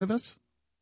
with us?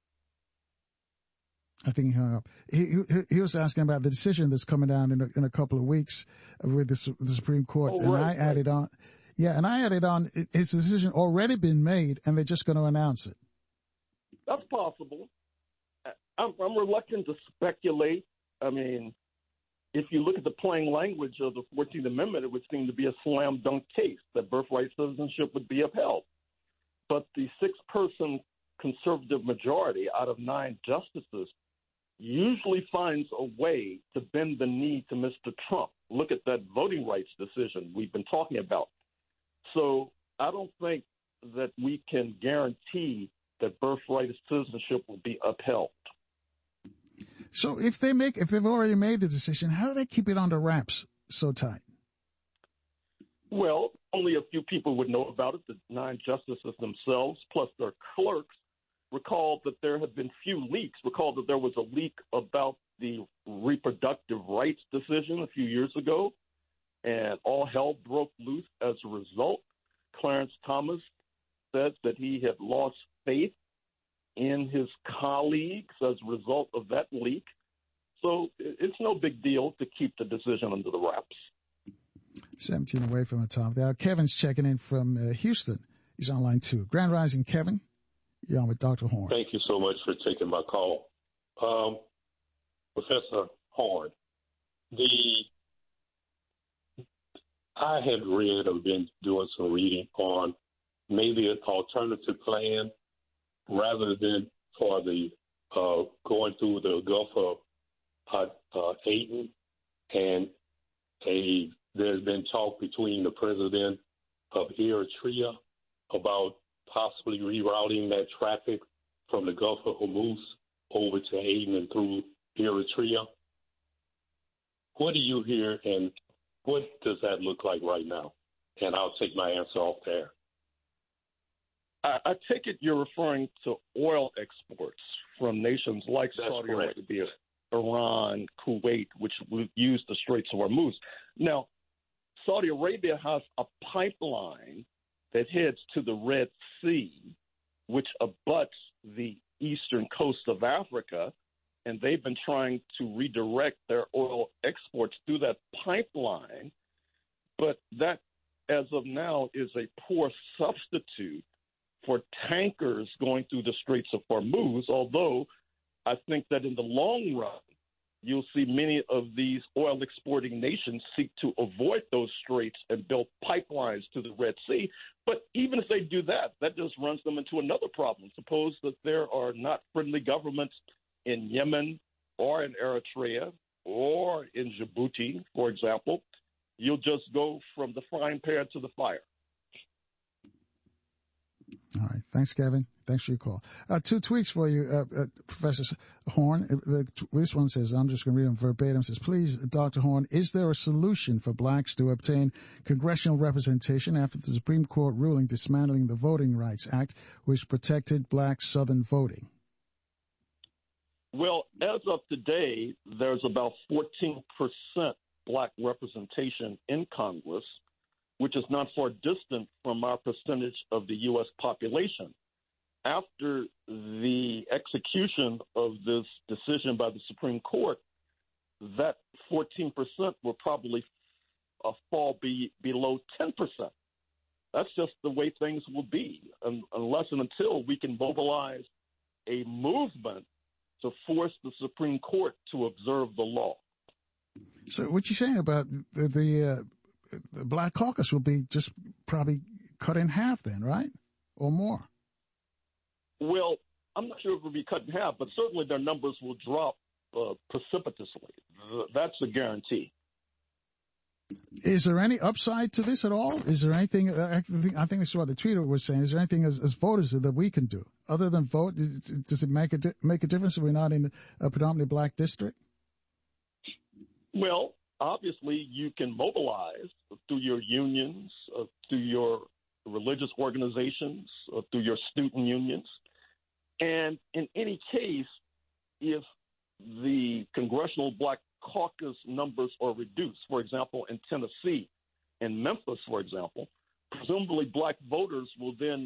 I think he hung up. He was asking about the decision that's coming down in a couple of weeks with the Supreme Court. Oh, and right, I added on, his decision already been made and they're just going to announce it. That's possible. I'm reluctant to speculate. I mean, if you look at the plain language of the 14th Amendment, it would seem to be a slam dunk case that birthright citizenship would be upheld. But the 6-person conservative majority out of 9 justices usually finds a way to bend the knee to Mr. Trump. Look at that voting rights decision we've been talking about. So I don't think that we can guarantee that birthright citizenship will be upheld. So if they've already made the decision, how do they keep it under wraps so tight? Well, only a few people would know about it, the 9 justices themselves, plus their clerks. Recall that there have been few leaks. Recall that there was a leak about the reproductive rights decision a few years ago, and all hell broke loose as a result. Clarence Thomas said that he had lost faith in his colleagues as a result of that leak. So it's no big deal to keep the decision under the wraps. 17 away from the top there. Kevin's checking in from Houston. He's on line 2. Grand Rising, Kevin. You're on with Dr. Horne. Thank you so much for taking my call. Professor Horne, I had read or been doing some reading on maybe an alternative plan rather than for the going through the Gulf of Aden, and there's been talk between the president of Eritrea about possibly rerouting that traffic from the Gulf of Hormuz over to Aden and through Eritrea. What do you hear, and what does that look like right now? And I'll take my answer off there. I take it you're referring to oil exports from nations like That's Saudi correct. Arabia, Iran, Kuwait, which would use the Straits of Hormuz. Now, Saudi Arabia has a pipeline that heads to the Red Sea, which abuts the eastern coast of Africa, and they've been trying to redirect their oil exports through that pipeline. But that, as of now, is a poor substitute for tankers going through the Straits of Hormuz, although I think that in the long run, you'll see many of these oil-exporting nations seek to avoid those straits and build pipelines to the Red Sea. But even if they do that, that just runs them into another problem. Suppose that there are not friendly governments in Yemen or in Eritrea or in Djibouti, for example. You'll just go from the frying pan to the fire. All right. Thanks, Kevin. Thanks for your call. 2 tweets for you, Professor Horne. This one says, I'm just going to read them verbatim. It says, please, Dr. Horne, is there a solution for blacks to obtain congressional representation after the Supreme Court ruling dismantling the Voting Rights Act, which protected black Southern voting? Well, as of today, there's about 14% black representation in Congress, which is not far distant from our percentage of the U.S. population. After the execution of this decision by the Supreme Court, that 14% will probably fall below 10%. That's just the way things will be, unless and until we can mobilize a movement to force the Supreme Court to observe the law. So what you're saying about the Black Caucus will be just probably cut in half then, right? Or more? Well, I'm not sure if it will be cut in half, but certainly their numbers will drop precipitously. That's a guarantee. Is there any upside to this at all? Is there anything, I think this is what the tweeter was saying, is there anything as voters that we can do? Other than vote, does it make a difference if we're not in a predominantly black district? Well, obviously you can mobilize through your unions, through your religious organizations, through your student unions. And in any case, if the Congressional Black Caucus numbers are reduced, for example, in Tennessee and Memphis, for example, presumably black voters will then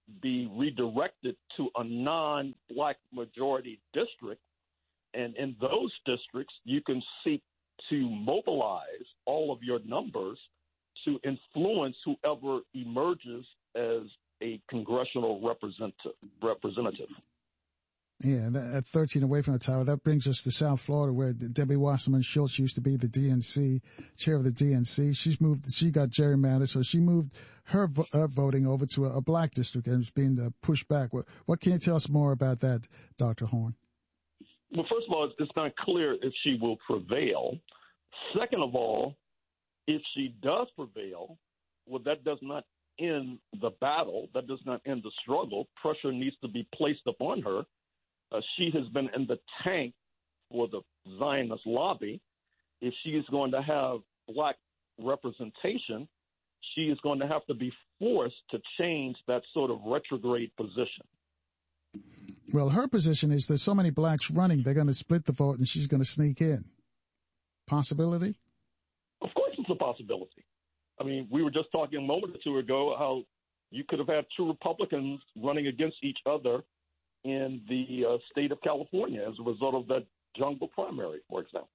be redirected to a non-black majority district. And in those districts, you can seek to mobilize all of your numbers to influence whoever emerges as a congressional representative. Yeah, at 13 away from the tower, that brings us to South Florida, where Debbie Wasserman Schultz used to be the DNC, chair of the DNC. She got gerrymandered, so she moved her voting over to a black district and it's being pushed back. What can you tell us more about that, Dr. Horn? Well, first of all, it's not clear if she will prevail. Second of all, if she does prevail, well, that does not end the battle. That does not end the struggle. Pressure needs to be placed upon her. She has been in the tank for the Zionist lobby. If she is going to have black representation, she is going to have to be forced to change that sort of retrograde position. Well, her position is there's so many blacks running, they're going to split the vote and she's going to sneak in. Possibility? Of course it's a possibility. I mean, we were just talking a moment or two ago how you could have had two Republicans running against each other in the state of California as a result of that jungle primary, for example.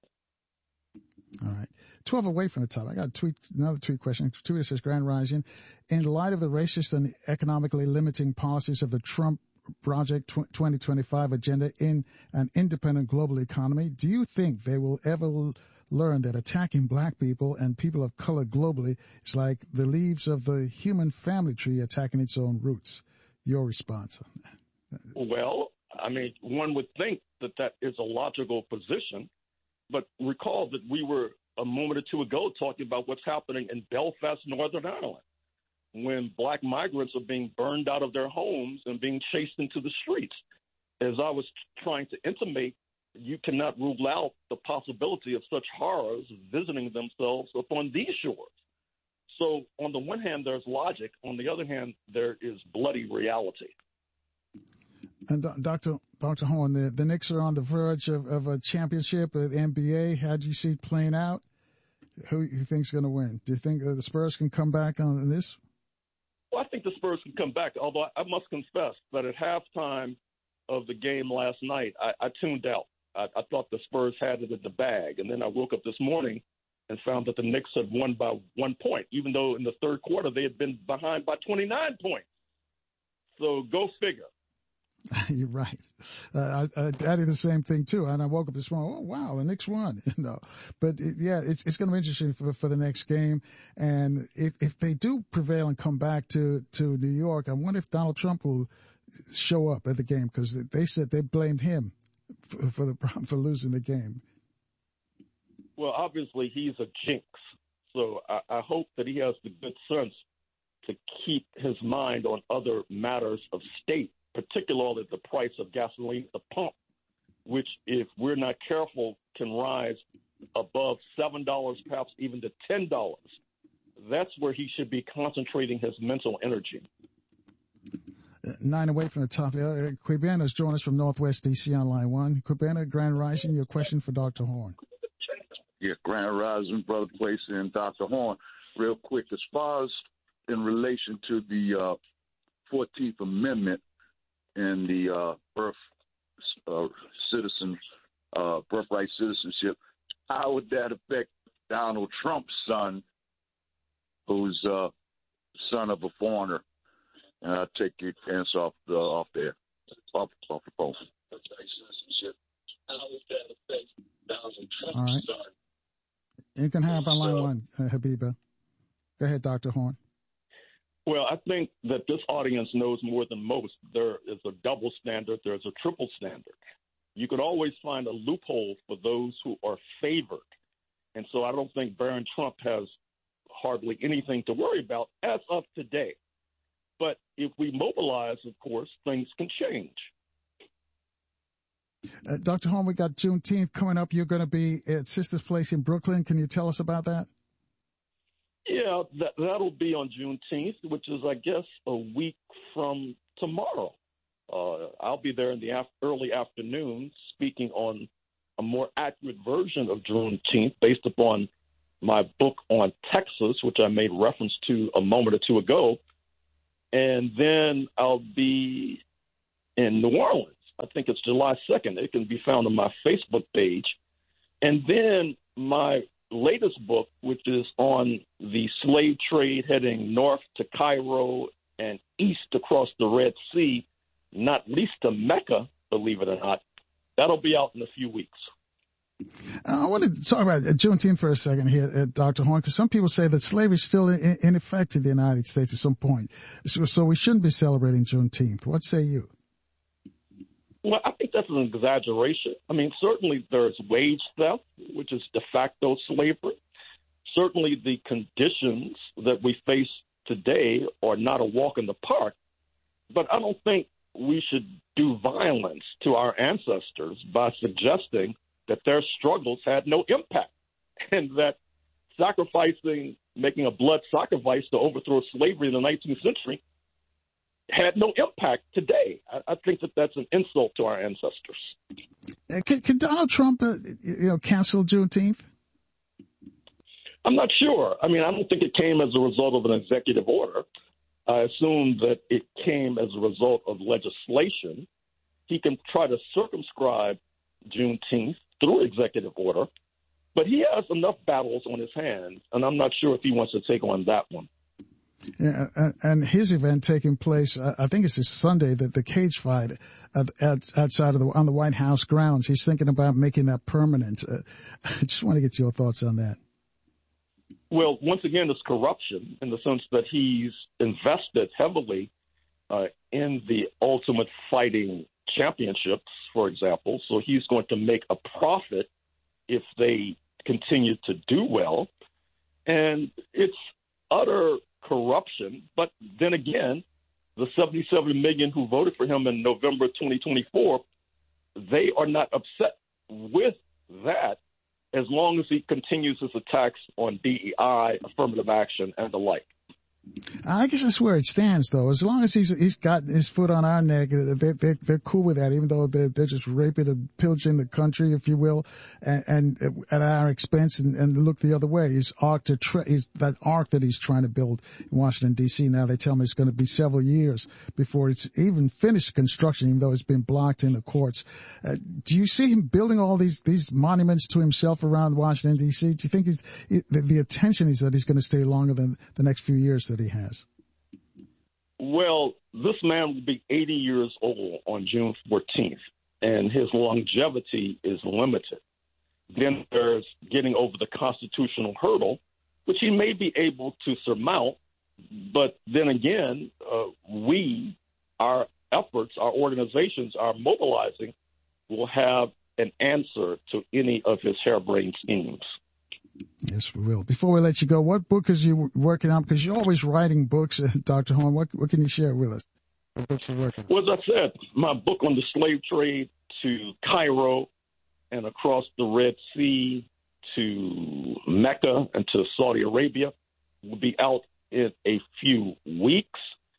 All right. 12 away from the top. I got another tweet question. Tweet says, Grand Rising, in light of the racist and economically limiting policies of the Trump Project 2025 agenda in an independent global economy, do you think they will ever learn that attacking black people and people of color globally is like the leaves of the human family tree attacking its own roots? Your response on that? Well, I mean, one would think that that is a logical position, but recall that we were a moment or two ago talking about what's happening in Belfast, Northern Ireland, when black migrants are being burned out of their homes and being chased into the streets. As I was trying to intimate, you cannot rule out the possibility of such horrors visiting themselves upon these shores. So on the one hand, there's logic. On the other hand, there is bloody reality. And Dr. Horn, the Knicks are on the verge of a championship at the NBA. How do you see it playing out? Who do you think is going to win? Do you think the Spurs can come back on this? Well, I think the Spurs can come back, although I must confess that at halftime of the game last night, I tuned out. I thought the Spurs had it in the bag. And then I woke up this morning and found that the Knicks had won by 1 point, even though in the third quarter they had been behind by 29 points. So go figure. You're right. I did the same thing too, and I woke up this morning. Oh wow, the Knicks won. But it's going to be interesting for the next game. And if they do prevail and come back to New York, I wonder if Donald Trump will show up at the game, because they said they blamed him for losing the game. Well, obviously he's a jinx, so I hope that he has the good sense to keep his mind on other matters of state, particularly the price of gasoline at the pump, which, if we're not careful, can rise above $7, perhaps even to $10. That's where he should be concentrating his mental energy. 9 away from the top. Quibana's joined us from Northwest D.C. on line 1. Quibana, Grand Rising, your question for Dr. Horn. Yeah, Grand Rising, Brother Place, and Dr. Horn. Real quick, as far as in relation to the 14th Amendment, and the birthright citizenship, how would that affect Donald Trump's son, who's son of a foreigner? And I'll take your answer off the phone. How would that affect Donald Trump's son? You can have on line 1, Habiba. Go ahead, Dr. Horn. Well, I think that this audience knows more than most. There is a double standard. There's a triple standard. You could always find a loophole for those who are favored. And so I don't think Barron Trump has hardly anything to worry about as of today. But if we mobilize, of course, things can change. Dr. Horn, we got Juneteenth coming up. You're going to be at Sister's Place in Brooklyn. Can you tell us about that? Yeah, that'll be on Juneteenth, which is, I guess, a week from tomorrow. I'll be there in the early afternoon speaking on a more accurate version of Juneteenth based upon my book on Texas, which I made reference to a moment or two ago. And then I'll be in New Orleans. I think it's July 2nd. It can be found on my Facebook page. And then my latest book, which is on the slave trade heading north to Cairo and east across the Red Sea, not least to Mecca, believe it or not, that'll be out in a few weeks. I want to talk about Juneteenth for a second here, Dr. Horne, because some people say that slavery is still in effect in the United States at some point. So we shouldn't be celebrating Juneteenth. What say you? Well, I think that's an exaggeration. I mean, certainly there's wage theft, which is de facto slavery. Certainly the conditions that we face today are not a walk in the park. But I don't think we should do violence to our ancestors by suggesting that their struggles had no impact and that making a blood sacrifice to overthrow slavery in the 19th century had no impact today. I think that that's an insult to our ancestors. Can Donald Trump, cancel Juneteenth? I'm not sure. I mean, I don't think it came as a result of an executive order. I assume that it came as a result of legislation. He can try to circumscribe Juneteenth through executive order, but he has enough battles on his hands, and I'm not sure if he wants to take on that one. Yeah, and his event taking place, I think it's this Sunday, the cage fight outside on the White House grounds. He's thinking about making that permanent. I just want to get your thoughts on that. Well, once again, it's corruption in the sense that he's invested heavily in the Ultimate Fighting Championships, for example. So he's going to make a profit if they continue to do well. And it's utter corruption. But then again, the 77 million who voted for him in November 2024, they are not upset with that as long as he continues his attacks on DEI, affirmative action, and the like. I guess that's where it stands, though. As long as he's got his foot on our neck, they're cool with that, even though they're just raping and pillaging the country, if you will, and at our expense, and look the other way. His arc that arc that he's trying to build in Washington, D.C. Now they tell me it's going to be several years before it's even finished construction, even though it's been blocked in the courts. Do you see him building all these monuments to himself around Washington, D.C.? Do you think the attention is that he's going to stay longer than the next few years that he has? Well, this man will be 80 years old on June 14th, and his longevity is limited. Then there's getting over the constitutional hurdle, which he may be able to surmount. But then again, our efforts, our organizations are mobilizing, will have an answer to any of his harebrained schemes. Yes, we will. Before we let you go, what book is you working on? Because you're always writing books, Dr. Horne. What can you share with us? What books are you working on? Well, as I said, my book on the slave trade to Cairo and across the Red Sea to Mecca and to Saudi Arabia will be out in a few weeks.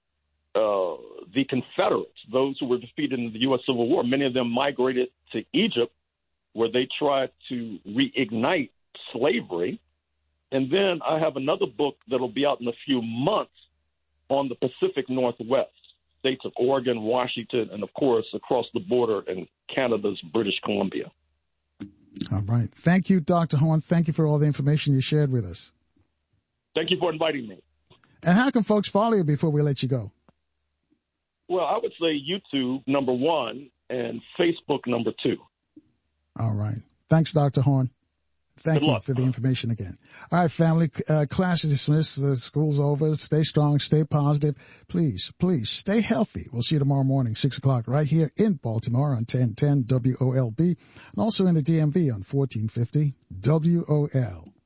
The Confederates, those who were defeated in the U.S. Civil War, many of them migrated to Egypt, where they tried to reignite slavery. And then I have another book that'll be out in a few months on the Pacific Northwest, states of Oregon, Washington, and, of course, across the border in Canada's British Columbia. All right. Thank you, Dr. Horne. Thank you for all the information you shared with us. Thank you for inviting me. And how can folks follow you before we let you go? Well, I would say YouTube, number 1, and Facebook, number 2. All right. Thanks, Dr. Horne. Thank you for the information again. All right, family, class is dismissed. The school's over. Stay strong, stay positive. Please stay healthy. We'll see you tomorrow morning, 6 o'clock, right here in Baltimore on 1010 WOLB, and also in the DMV on 1450 WOL.